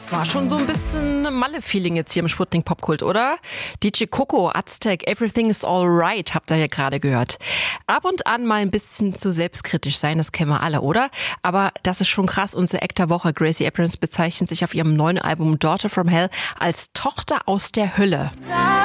Es war schon so ein bisschen Malle-Feeling jetzt hier im Sputnik Popkult, oder? DJ Coco, Aztec, Everything is Alright, habt ihr ja gerade gehört. Ab und an mal ein bisschen zu selbstkritisch sein, das kennen wir alle, oder? Aber das ist schon krass. Unsere Act der Woche, Gracie Abrams, bezeichnet sich auf ihrem neuen Album Daughter from Hell als Tochter aus der Hölle.